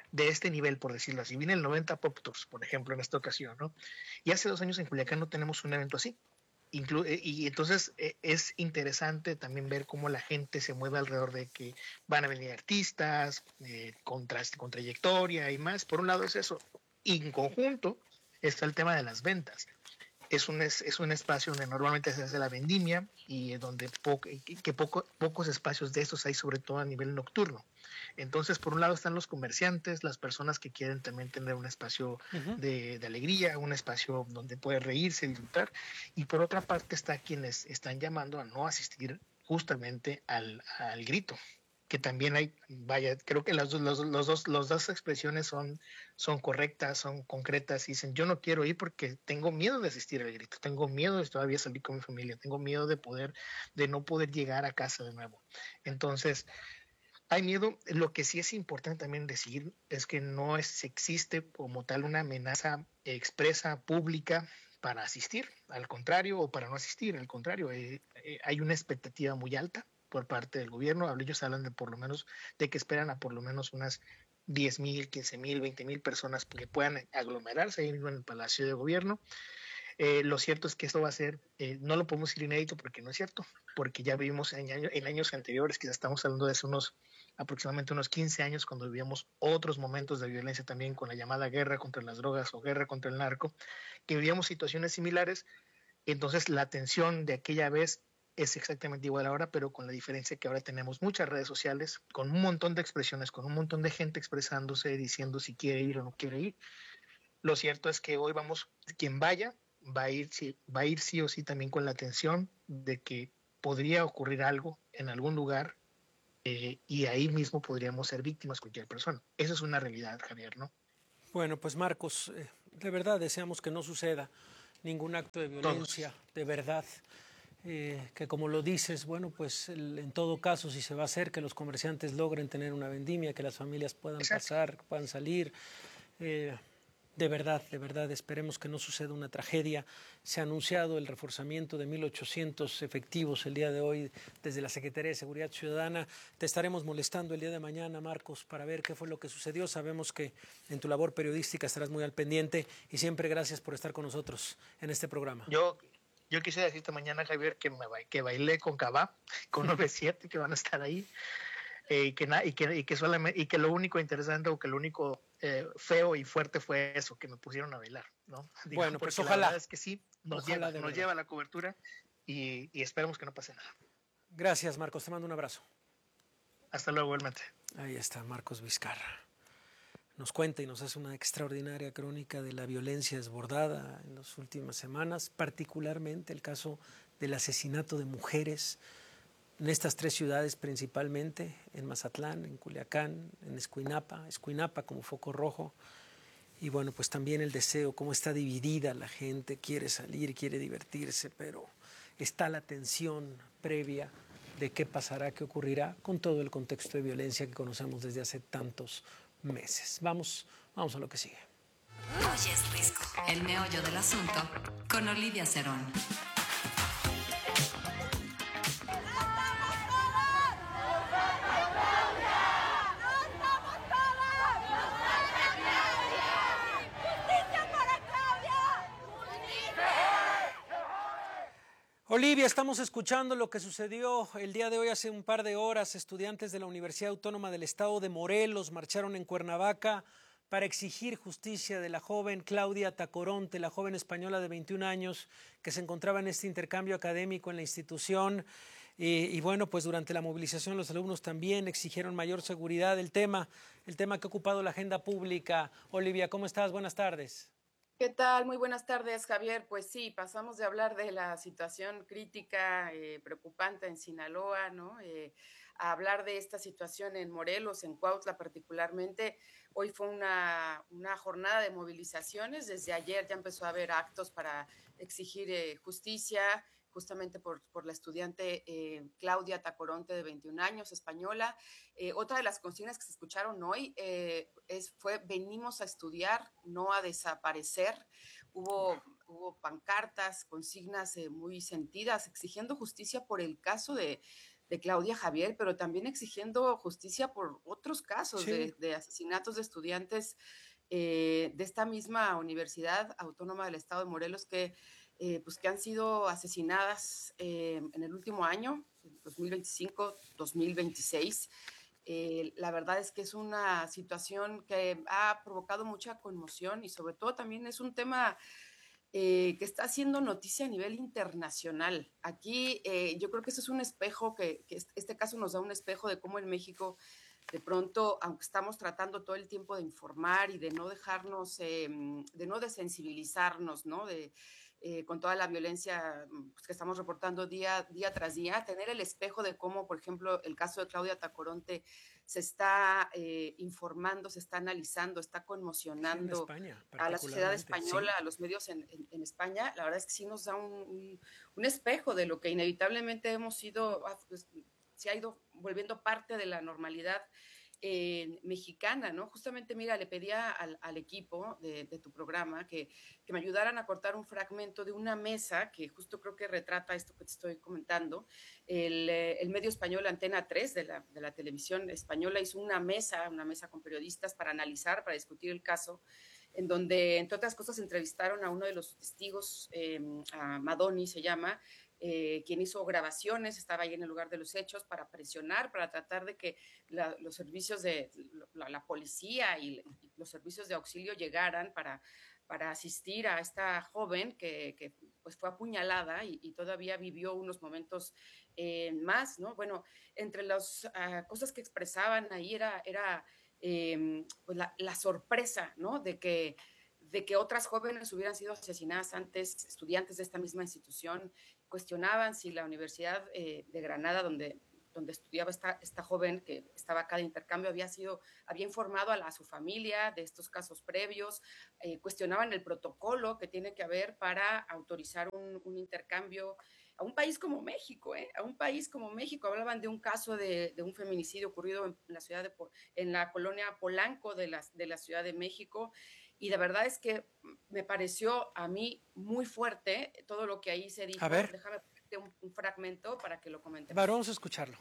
de este nivel, por decirlo así. Viene el noventa Pop Tours, por ejemplo, en esta ocasión, ¿no? Y hace dos años en Culiacán no tenemos un evento así. Inclu y entonces eh, es interesante también ver cómo la gente se mueve alrededor de que van a venir artistas eh, con, con trayectoria y más. Por un lado es eso. Y en conjunto está el tema de las ventas. Es un, es, es un espacio donde normalmente se hace la vendimia y donde po que poco, pocos espacios de estos hay, sobre todo a nivel nocturno. Entonces, por un lado están los comerciantes, las personas que quieren también tener un espacio uh-huh. de, de alegría, un espacio donde puede reírse, disfrutar, y por otra parte está quienes están llamando a no asistir justamente al, al grito, que también hay, vaya, creo que las, los, los, dos, los dos expresiones son, son correctas, son concretas, y dicen, yo no quiero ir porque tengo miedo de asistir al grito, tengo miedo de todavía salir con mi familia, tengo miedo de poder, de no poder llegar a casa de nuevo. Entonces, hay miedo. Lo que sí es importante también decir es que no es, existe como tal una amenaza expresa, pública, para asistir, al contrario, o para no asistir, al contrario, eh, eh, hay una expectativa muy alta por parte del gobierno. Ellos hablan de por lo menos, de que esperan a por lo menos unas diez mil, quince mil, veinte mil personas que puedan aglomerarse ahí mismo en el Palacio de Gobierno. Eh, lo cierto es que esto va a ser, eh, no lo podemos decir inédito porque no es cierto, porque ya vivimos en, año, en años anteriores, quizás estamos hablando de hace unos aproximadamente unos quince años, cuando vivíamos otros momentos de violencia también con la llamada guerra contra las drogas o guerra contra el narco, que vivíamos situaciones similares. Entonces la tensión de aquella vez es exactamente igual ahora, pero con la diferencia que ahora tenemos muchas redes sociales, con un montón de expresiones, con un montón de gente expresándose, diciendo si quiere ir o no quiere ir. Lo cierto es que hoy vamos, quien vaya, va a ir, sí, va a ir sí o sí también con la tensión de que podría ocurrir algo en algún lugar, eh, y ahí mismo podríamos ser víctimas cualquier persona. Esa es una realidad, Javier, ¿no? Bueno, pues Marcos, eh, de verdad deseamos que no suceda ningún acto de violencia, Todos. de verdad. Eh, que como lo dices, bueno, pues el, en todo caso, si se va a hacer, que los comerciantes logren tener una vendimia, que las familias puedan Exacto. pasar, puedan salir. Eh, de verdad, de verdad, esperemos que no suceda una tragedia. Se ha anunciado el reforzamiento de mil ochocientos efectivos el día de hoy desde la Secretaría de Seguridad Ciudadana. Te estaremos molestando el día de mañana, Marcos, para ver qué fue lo que sucedió. Sabemos que en tu labor periodística estarás muy al pendiente y siempre gracias por estar con nosotros en este programa. Yo... Yo quisiera decirte mañana, Javier, que, me, que bailé con Cabá, con nueve siete, que van a estar ahí, eh, y, que na, y, que, y, que solamente, y que lo único interesante o que lo único eh, feo y fuerte fue eso, que me pusieron a bailar, ¿no? Digo, bueno, pues ojalá. La verdad es que sí, nos, lleva, nos lleva la cobertura y, y esperemos que no pase nada. Gracias, Marcos, te mando un abrazo. Hasta luego, igualmente. Ahí está Marcos Vizcarra. Nos cuenta y nos hace una extraordinaria crónica de la violencia desbordada en las últimas semanas, particularmente el caso del asesinato de mujeres en estas tres ciudades principalmente, en Mazatlán, en Culiacán, en Escuinapa, Escuinapa como foco rojo. Y bueno, pues también el deseo, cómo está dividida la gente, quiere salir, quiere divertirse, pero está la tensión previa de qué pasará, qué ocurrirá con todo el contexto de violencia que conocemos desde hace tantos meses. Vamos, vamos a lo que sigue. Hoy es Risco, el meollo del asunto, con Olivia Cerón. Olivia, estamos escuchando lo que sucedió el día de hoy, hace un par de horas. Estudiantes de la Universidad Autónoma del Estado de Morelos marcharon en Cuernavaca para exigir justicia de la joven Claudia Tacoronte, la joven española de veintiún años que se encontraba en este intercambio académico en la institución. Y, y bueno, pues durante la movilización los alumnos también exigieron mayor seguridad. El tema, el tema que ha ocupado la agenda pública. Olivia, ¿cómo estás? Buenas tardes. ¿Qué tal? Muy buenas tardes, Javier. Pues sí, pasamos de hablar de la situación crítica, eh, preocupante en Sinaloa, ¿no? Eh, a hablar de esta situación en Morelos, en Cuautla particularmente. Hoy fue una, una jornada de movilizaciones. Desde ayer ya empezó a haber actos para exigir eh, justicia, justamente por, por la estudiante eh, Claudia Tacoronte, de veintiún años, española. Eh, otra de las consignas que se escucharon hoy eh, es, fue venimos a estudiar, no a desaparecer. Hubo, hubo pancartas, consignas eh, muy sentidas, exigiendo justicia por el caso de, de Claudia Javier, pero también exigiendo justicia por otros casos Sí. de, de asesinatos de estudiantes eh, de esta misma Universidad Autónoma del Estado de Morelos que, eh, pues que han sido asesinadas eh, en el último año, dos mil veinticinco, dos mil veintiséis. Eh, la verdad es que es una situación que ha provocado mucha conmoción y sobre todo también es un tema eh, que está haciendo noticia a nivel internacional. Aquí eh, yo creo que eso es un espejo, que, que este caso nos da un espejo de cómo en México de pronto, aunque estamos tratando todo el tiempo de informar y de no dejarnos, eh, de no desensibilizarnos, ¿no? De, eh, con toda la violencia pues, que estamos reportando día, día tras día, tener el espejo de cómo, por ejemplo, el caso de Claudia Tacoronte se está eh, informando, se está analizando, está conmocionando en España, a la sociedad española, sí. a los medios en, en, en España. La verdad es que sí nos da un, un, un espejo de lo que inevitablemente hemos ido, pues, se ha ido volviendo parte de la normalidad eh, mexicana, ¿no? Justamente, mira, le pedía al, al equipo de, de tu programa que, que me ayudaran a cortar un fragmento de una mesa que justo creo que retrata esto que te estoy comentando. El, el medio español Antena tres de la, de la televisión española hizo una mesa, una mesa con periodistas para analizar, para discutir el caso, en donde, entre otras cosas, entrevistaron a uno de los testigos, eh, a Madoni se llama, Eh, quien hizo grabaciones, estaba ahí en el lugar de los hechos para presionar, para tratar de que la, los servicios de la, la policía y, y los servicios de auxilio llegaran para, para asistir a esta joven que, que pues fue apuñalada y, y todavía vivió unos momentos eh, más, ¿no? Bueno, entre las uh, cosas que expresaban ahí era, era eh, pues la, la sorpresa, ¿no? De que de que otras jóvenes hubieran sido asesinadas antes, estudiantes de esta misma institución, cuestionaban si la Universidad eh, de Granada, donde, donde estudiaba esta, esta joven que estaba acá de intercambio, había sido, había informado a, la, a su familia de estos casos previos, eh, cuestionaban el protocolo que tiene que haber para autorizar un, un intercambio a un país como México, ¿eh? A un país como México. Hablaban de un caso de, de un feminicidio ocurrido en la ciudad de, en la colonia Polanco de la, de la Ciudad de México. Y de verdad es que me pareció a mí muy fuerte todo lo que ahí se dijo. A ver. Déjame ponerte un, un fragmento para que lo comentemos. Vale, vamos a escucharlo.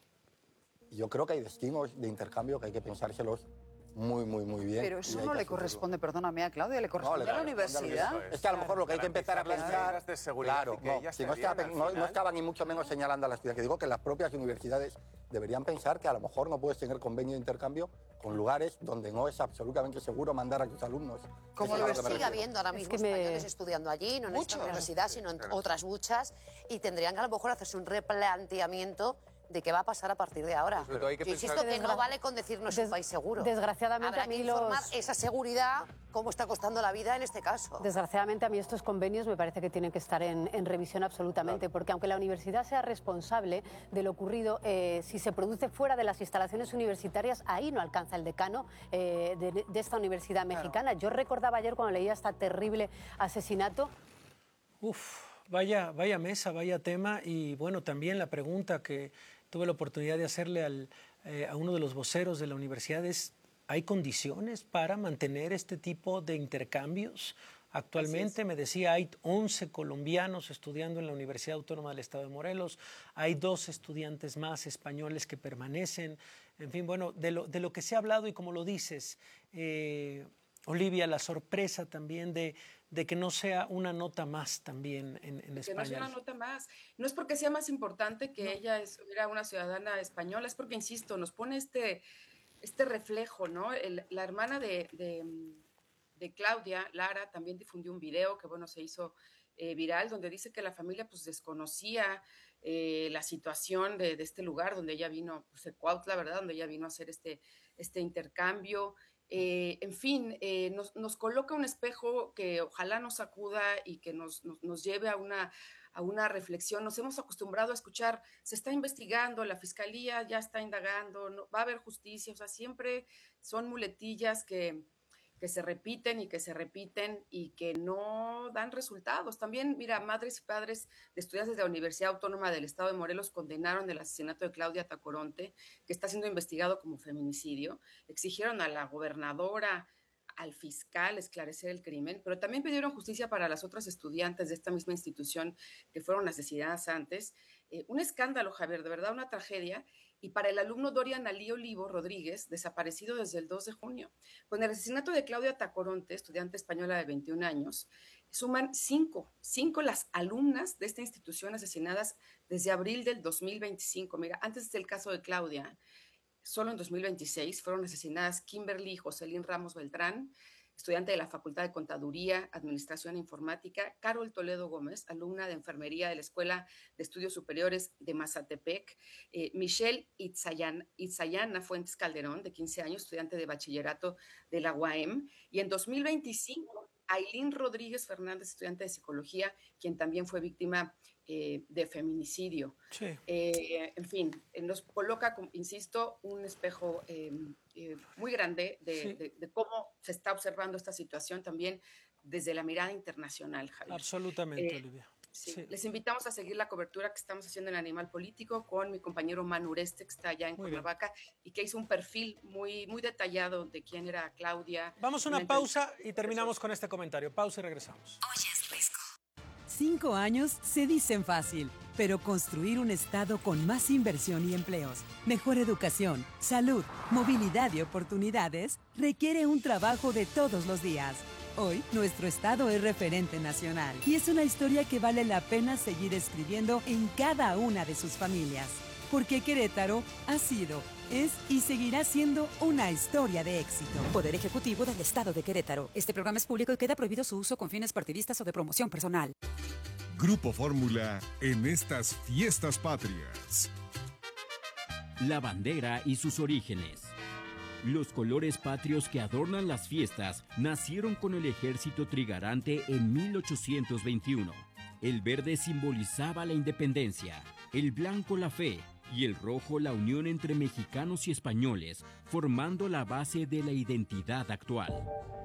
Yo creo que hay destinos de intercambio que hay que pensárselos muy, muy, muy bien. Pero eso no le corresponde, perdóname a Claudia, le corresponde no, le a la universidad. Es que a lo mejor lo que hay que empezar a pensar... de seguridad claro, que no, ellas si no, estaba, no, no estaba ni mucho menos señalando a la ciudad, que digo que las propias universidades deberían pensar que a lo mejor no puedes tener convenio de intercambio con lugares donde no es absolutamente seguro mandar a tus alumnos. Como lo sigue habiendo ahora mismo es que españoles me... estudiando allí, no en esta universidad, sino en claro. otras muchas, y tendrían que a lo mejor hacerse un replanteamiento de qué va a pasar a partir de ahora. Pero hay que Yo insisto que no vale con decirnos Des, un país seguro. Desgraciadamente Habrá a mí que informar los... esa seguridad, cómo está costando la vida en este caso. Desgraciadamente a mí estos convenios me parece que tienen que estar en, en revisión absolutamente, claro. porque aunque la universidad sea responsable de lo ocurrido, eh, si se produce fuera de las instalaciones universitarias, ahí no alcanza el decano eh, de, de esta universidad mexicana. Claro. Yo recordaba ayer cuando leía este terrible asesinato. Uf, vaya, vaya mesa, vaya tema, y bueno, también la pregunta que tuve la oportunidad de hacerle al, eh, a uno de los voceros de la universidad es, ¿hay condiciones para mantener este tipo de intercambios? Actualmente, me decía, hay once colombianos estudiando en la Universidad Autónoma del Estado de Morelos, hay dos estudiantes más españoles que permanecen, en fin, bueno, de lo, de lo que se ha hablado y como lo dices, eh, Olivia, la sorpresa también de, de que no sea una nota más también en, en de España. Que no sea una nota más. No es porque sea más importante que no. ella es, era una ciudadana española, es porque, insisto, nos pone este, este reflejo, ¿no? El, la hermana de, de, de Claudia, Lara, también difundió un video que, bueno, se hizo eh, viral, donde dice que la familia, pues, desconocía eh, la situación de, de este lugar donde ella vino, pues, de Cuautla, ¿verdad?, donde ella vino a hacer este, este intercambio. Eh, en fin, eh, nos, nos coloca un espejo que ojalá nos sacuda y que nos, nos, nos lleve a una, a una reflexión. Nos hemos acostumbrado a escuchar, se está investigando, la fiscalía ya está indagando, no, va a haber justicia, o sea, siempre son muletillas que, que se repiten y que se repiten y que no dan resultados. También, mira, madres y padres de estudiantes de la Universidad Autónoma del Estado de Morelos condenaron el asesinato de Claudia Tacoronte, que está siendo investigado como feminicidio. Exigieron a la gobernadora al fiscal esclarecer el crimen, pero también pidieron justicia para las otras estudiantes de esta misma institución que fueron asesinadas antes. Eh, un escándalo, Javier, de verdad una tragedia. Y para el alumno Dorian Alí Olivo Rodríguez, desaparecido desde el dos de junio. Con el asesinato de Claudia Tacoronte, estudiante española de veintiún años, suman cinco, cinco las alumnas de esta institución asesinadas desde abril del dos mil veinticinco. Mira, antes del caso de Claudia, solo en dos mil veintiséis fueron asesinadas Kimberly Jocelyn Ramos Beltrán, estudiante de la Facultad de Contaduría, Administración e Informática; Carol Toledo Gómez, alumna de Enfermería de la Escuela de Estudios Superiores de Mazatepec; eh, Michelle Itzayana, Itzayana Fuentes Calderón, de quince años, estudiante de Bachillerato de la U A M; y en dos mil veinticinco, Ailín Rodríguez Fernández, estudiante de Psicología, quien también fue víctima eh, de feminicidio. Sí. Eh, en fin, nos coloca, insisto, un espejo eh, eh, muy grande de, Sí. de, de cómo se está observando esta situación también desde la mirada internacional, Javier. Absolutamente, Eh, Olivia. Sí. Sí. Les invitamos a seguir la cobertura que estamos haciendo en Animal Político con mi compañero Manu Ureste, que está allá en Muy bien. Cuernavaca, y que hizo un perfil muy, muy detallado de quién era Claudia. Vamos a una pausa y terminamos con este comentario. Pausa y regresamos. Cinco años se dicen fácil, pero construir un estado con más inversión y empleos, mejor educación, salud, movilidad y oportunidades requiere un trabajo de todos los días. Hoy, nuestro estado es referente nacional y es una historia que vale la pena seguir escribiendo en cada una de sus familias. Porque Querétaro ha sido, es y seguirá siendo una historia de éxito. Poder Ejecutivo del Estado de Querétaro. Este programa es público y queda prohibido su uso con fines partidistas o de promoción personal. Grupo Fórmula en estas fiestas patrias. La bandera y sus orígenes. Los colores patrios que adornan las fiestas nacieron con el ejército trigarante en mil ochocientos veintiuno. El verde simbolizaba la independencia, el blanco la fe y el rojo la unión entre mexicanos y españoles, formando la base de la identidad actual.